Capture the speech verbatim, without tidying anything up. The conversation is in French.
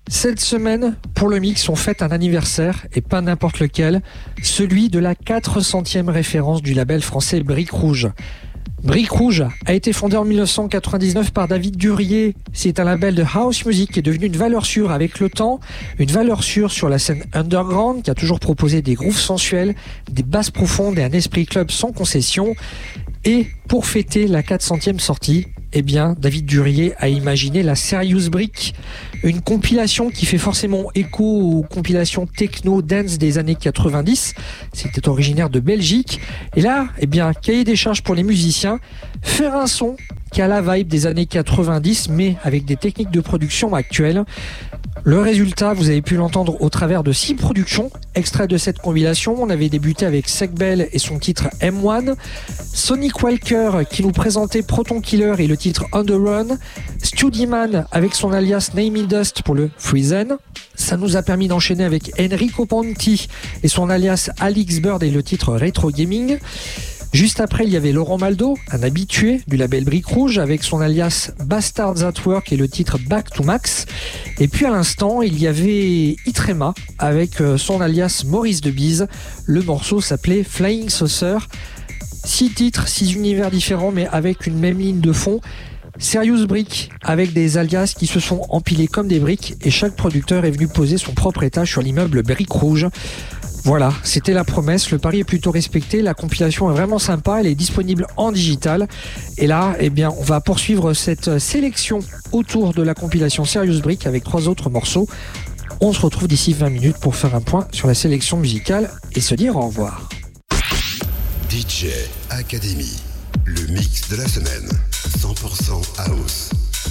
Cette semaine, pour le mix, on fête un anniversaire, et pas n'importe lequel, celui de la quatre centième référence du label français Briques Rouges. Briques Rouges a été fondé en mille neuf cent quatre-vingt-dix-neuf par David Durier. C'est un label de house music qui est devenu une valeur sûre avec le temps, une valeur sûre sur la scène underground, qui a toujours proposé des grooves sensuels, des basses profondes et un esprit club sans concession. Et pour fêter la quatre centième sortie, eh bien, David Durier a imaginé la Serious Brick, une compilation qui fait forcément écho aux compilations techno dance des années quatre-vingt-dix. C'était originaire de Belgique. Et là, eh bien, cahier des charges pour les musiciens, faire un son qui a la vibe des années quatre-vingt-dix, mais avec des techniques de production actuelles. Le résultat, vous avez pu l'entendre au travers de six productions, extraits de cette compilation. On avait débuté avec Sekbel et son titre M un, Sonic Walker qui nous présentait Proton Killer et le titre On the Run, Studyman avec son alias Name Dust pour le Friesen. Ça nous a permis d'enchaîner avec Enrico Ponti et son alias Alix Bird et le titre Retro Gaming. Juste après, il y avait Laurent Maldo, un habitué du label Briques Rouges, avec son alias Bastards at Work et le titre Back to Max. Et puis à l'instant, il y avait Itrema avec son alias Maurice de Bise. Le morceau s'appelait Flying Saucer. Six titres, six univers différents, mais avec une même ligne de fond. Serious Brick, avec des alias qui se sont empilés comme des briques, et chaque producteur est venu poser son propre étage sur l'immeuble Briques Rouges. Voilà, c'était la promesse, le pari est plutôt respecté, la compilation est vraiment sympa, elle est disponible en digital. Et là, eh bien, on va poursuivre cette sélection autour de la compilation Serious Brick avec trois autres morceaux. On se retrouve d'ici vingt minutes pour faire un point sur la sélection musicale et se dire au revoir. D J Academy, le mix de la semaine, cent pour cent house.